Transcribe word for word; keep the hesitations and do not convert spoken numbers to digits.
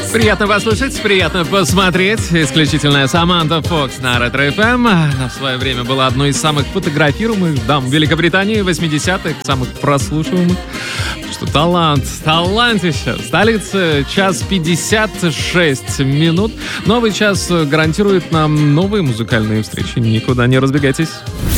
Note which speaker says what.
Speaker 1: Приятно вас слушать, приятно посмотреть. Исключительная Саманта Фокс на Ретро эф эм. Она в свое время была одной из самых фотографируемых дам Великобритании восьмидесятых, самых прослушиваемых. Что талант, талантище. Столица, час пятьдесят шесть минут. Новый час гарантирует нам новые музыкальные встречи. Никуда не разбегайтесь.